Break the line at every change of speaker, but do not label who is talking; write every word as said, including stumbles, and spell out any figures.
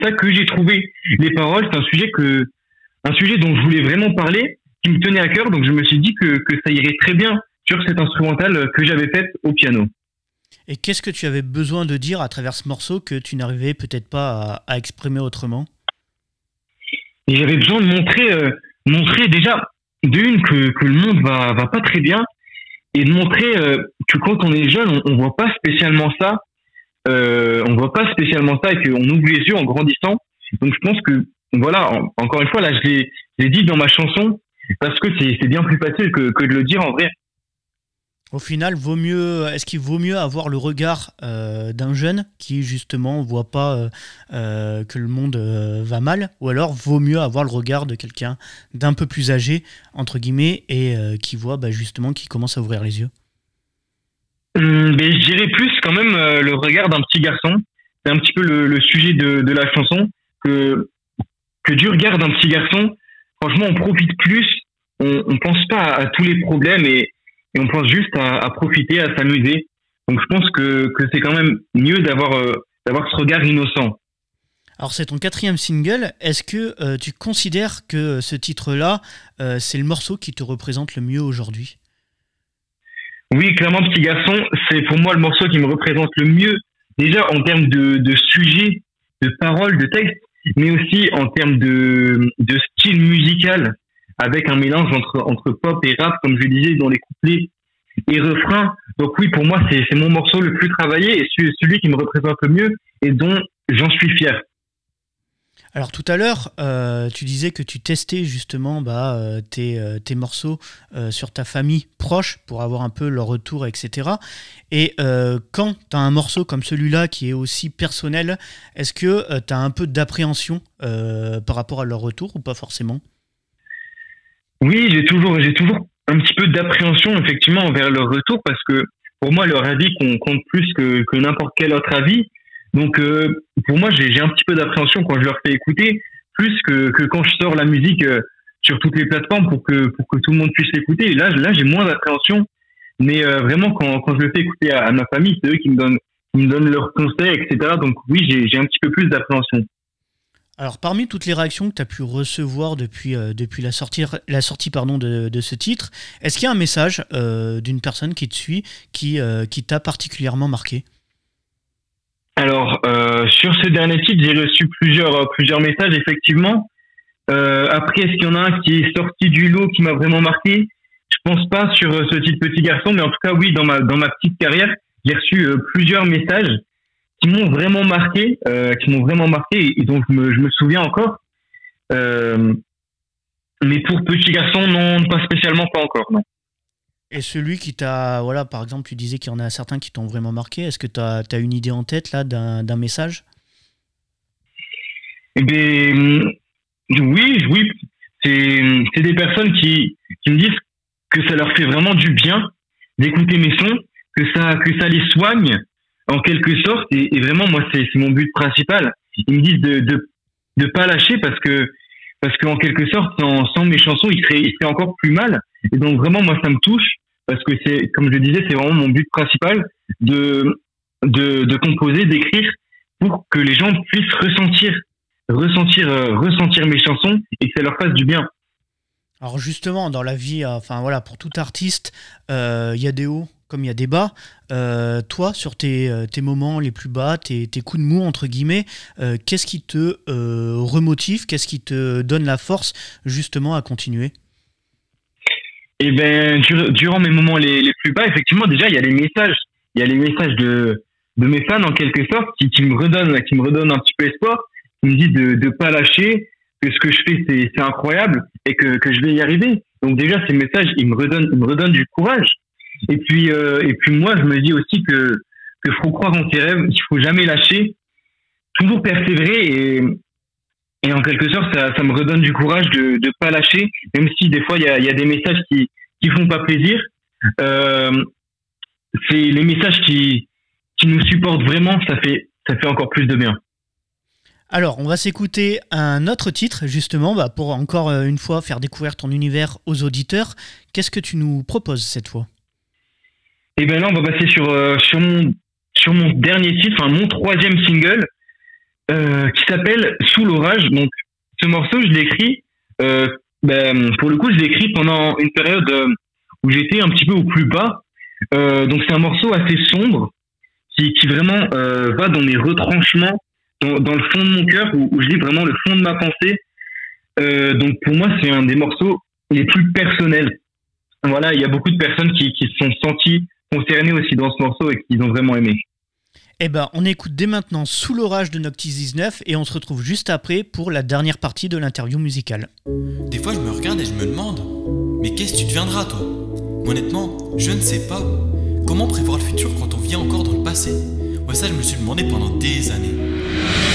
ça que j'ai trouvé les paroles. C'est un sujet que, un sujet dont je voulais vraiment parler, qui me tenait à cœur. Donc je me suis dit que, que ça irait très bien sur cette instrumentale que j'avais faite au piano.
Et qu'est-ce que tu avais besoin de dire à travers ce morceau que tu n'arrivais peut-être pas à, à exprimer autrement?
Et j'avais besoin de montrer, euh, montrer déjà d'une que, que le monde va, va pas très bien, et de montrer euh, que quand on est jeune, on, on voit pas spécialement ça, euh, on voit pas spécialement ça, et qu'on ouvre les yeux en grandissant. Donc je pense que voilà, en, encore une fois là, je l'ai, je l'ai dit dans ma chanson parce que c'est, c'est bien plus facile que, que de le dire en vrai.
Au final, vaut mieux, est-ce qu'il vaut mieux avoir le regard euh, d'un jeune qui justement voit pas euh, euh, que le monde euh, va mal, ou alors vaut mieux avoir le regard de quelqu'un d'un peu plus âgé entre guillemets et euh, qui voit bah, justement qui commence à ouvrir les yeux?
Hum, mais je dirais plus quand même euh, le regard d'un petit garçon. C'est un petit peu le, le sujet de, de la chanson, que que du regard d'un petit garçon. Franchement, on profite plus, on, on pense pas à, à tous les problèmes et et on pense juste à, à profiter, à s'amuser. Donc je pense que, que c'est quand même mieux d'avoir, euh, d'avoir ce regard innocent.
Alors c'est ton quatrième single, est-ce que euh, tu considères que ce titre-là, euh, c'est le morceau qui te représente le mieux aujourd'hui?
Oui, clairement, Petit Garçon, c'est pour moi le morceau qui me représente le mieux, déjà en termes de, de sujet, de paroles, de texte, mais aussi en termes de, de style musical, avec un mélange entre, entre pop et rap, comme je le disais, dans les couplets et refrains. Donc oui, pour moi, c'est, c'est mon morceau le plus travaillé et celui qui me représente le mieux et dont j'en suis fier.
Alors tout à l'heure, euh, tu disais que tu testais justement bah, euh, tes, euh, tes morceaux euh, sur ta famille proche pour avoir un peu leur retour, et cetera. Et euh, quand tu as un morceau comme celui-là qui est aussi personnel, est-ce que euh, tu as un peu d'appréhension euh, par rapport à leur retour ou pas forcément?
Oui, j'ai toujours, j'ai toujours un petit peu d'appréhension effectivement envers leur retour parce que pour moi leur avis compte plus que, que n'importe quel autre avis. Donc euh, pour moi j'ai, j'ai un petit peu d'appréhension quand je leur fais écouter plus que, que quand je sors la musique euh, sur toutes les plateformes pour que pour que tout le monde puisse l'écouter. Et là là j'ai moins d'appréhension, mais euh, vraiment quand quand je le fais écouter à, à ma famille, c'est eux qui me donnent qui me donnent leurs conseils, et cetera. Donc oui, j'ai j'ai un petit peu plus d'appréhension.
Alors, parmi toutes les réactions que tu as pu recevoir depuis, euh, depuis la sortie, la sortie pardon, de, de ce titre, est-ce qu'il y a un message euh, d'une personne qui te suit qui, euh, qui t'a particulièrement marqué?
Alors, euh, sur ce dernier titre, j'ai reçu plusieurs, plusieurs messages, effectivement. Euh, après, est-ce qu'il y en a un qui est sorti du lot qui m'a vraiment marqué? Je pense pas sur ce titre Petit Garçon, mais en tout cas, oui, dans ma, dans ma petite carrière, j'ai reçu euh, plusieurs messages qui m'ont vraiment marqué, euh, qui m'ont vraiment marqué et dont je me, je me souviens encore. Euh, mais pour Petit Garçon, non, pas spécialement, pas encore, non.
Et celui qui t'a, voilà, par exemple, tu disais qu'il y en a certains qui t'ont vraiment marqué. Est-ce que tu as une idée en tête là d'un, d'un message?
Eh bien, oui, oui, c'est, c'est des personnes qui, qui me disent que ça leur fait vraiment du bien d'écouter mes sons, que ça, que ça les soigne en quelque sorte, et, et vraiment moi c'est, c'est mon but principal. Ils me disent de de de pas lâcher parce que parce qu'en quelque sorte sans, sans mes chansons ils seraient ils seraient encore plus mal. Et donc vraiment moi ça me touche parce que c'est comme je le disais c'est vraiment mon but principal de de de composer, d'écrire pour que les gens puissent ressentir ressentir euh, ressentir mes chansons et que ça leur fasse du bien.
Alors justement dans la vie, euh, enfin voilà, pour tout artiste, il euh, y a des hauts comme il y a des bas. Euh, toi, sur tes, tes moments les plus bas, tes, tes coups de mou, entre guillemets, euh, qu'est-ce qui te euh, remotive? Qu'est-ce qui te donne la force, justement, à continuer?
Eh ben, dur, durant mes moments les, les plus bas, effectivement, déjà, il y a les messages. Il y a les messages de, de mes fans, en quelque sorte, qui, qui me redonnent, qui me redonnent un petit peu espoir, qui me disent de ne pas lâcher, que ce que je fais, c'est, c'est incroyable et que, que je vais y arriver. Donc déjà, ces messages, ils me redonnent, ils me redonnent du courage. Et puis, euh, et puis moi, je me dis aussi que que faut croire en ses rêves, il faut jamais lâcher, toujours persévérer et et en quelque sorte, ça, ça me redonne du courage de de pas lâcher, même si des fois il y a il y a des messages qui qui font pas plaisir. Euh, c'est les messages qui qui nous supportent vraiment, ça fait ça fait encore plus de bien.
Alors, on va s'écouter un autre titre, justement, bah, pour encore une fois faire découvrir ton univers aux auditeurs. Qu'est-ce que tu nous proposes cette fois?
Et ben là, on va passer sur euh, sur mon sur mon dernier titre, enfin mon troisième single. euh, qui s'appelle Sous l'orage. Donc, ce morceau, je l'ai écrit, euh, ben, pour le coup, je l'ai écrit pendant une période euh, où j'étais un petit peu au plus bas. Euh, donc, c'est un morceau assez sombre qui, qui vraiment euh, va dans mes retranchements, dans, dans le fond de mon cœur, où, où je lis vraiment le fond de ma pensée. Euh, donc, pour moi, c'est un des morceaux les plus personnels. Voilà, il y a beaucoup de personnes qui, qui se sont senties concernées aussi dans ce morceau et qui ont vraiment aimé.
Eh ben, on écoute dès maintenant Sous l'orage de Noctis dix-neuf et on se retrouve juste après pour la dernière partie de l'interview musicale.
Des fois, je me regarde et je me demande, mais qu'est-ce que tu deviendras, toi ? Honnêtement, je ne sais pas. Comment prévoir le futur quand on vit encore dans le passé ? Ouais, ça, je me suis demandé pendant des années.